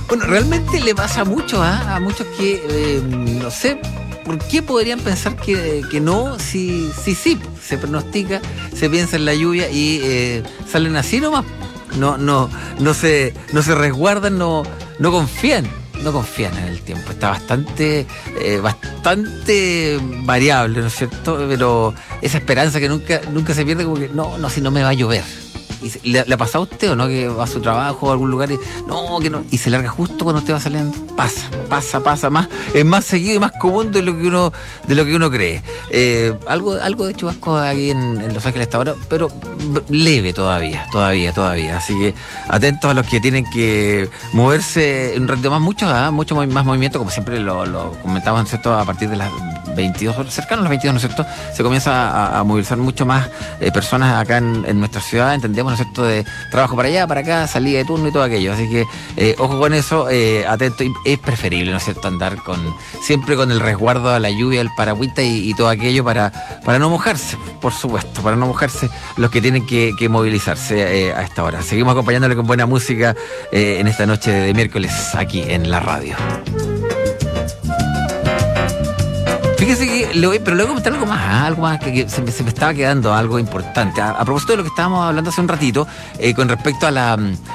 Bueno, realmente le pasa mucho a muchos que, no sé, ¿por qué podrían pensar que no? Sí, se pronostica, se piensa en la lluvia y salen así nomás. No se resguardan, no confían. No confían en el tiempo, está bastante variable, ¿no es cierto? Pero esa esperanza que nunca se pierde, como que no, si no me va a llover. Y le ha pasado a usted o no, que va a su trabajo o a algún lugar y que no, y se larga justo cuando usted va saliendo. Pasa más, es más seguido y más común de lo que uno cree. Algo de chubasco aquí en Los Ángeles hasta ahora, pero leve todavía. Así que atentos a los que tienen que moverse un ratito más, mucho más movimiento, como siempre lo comentamos, ¿no es cierto? A partir de las 22 horas, cercanos a las 22, ¿no es cierto? Se comienza a movilizar mucho más personas acá en nuestra ciudad, entendemos, ¿no es cierto?, de trabajo para allá, para acá, salida de turno y todo aquello. Así que ojo con eso, atento. Y es preferible, ¿no es cierto?, andar siempre con el resguardo a la lluvia, el paragüita y todo aquello para no mojarse, por supuesto, para no mojarse los que tienen que movilizarse a esta hora. Seguimos acompañándole con buena música en esta noche de miércoles aquí en la radio. Fíjese que le voy a comentar algo más que se me estaba quedando algo importante. A propósito de lo que estábamos hablando hace un ratito, con respecto a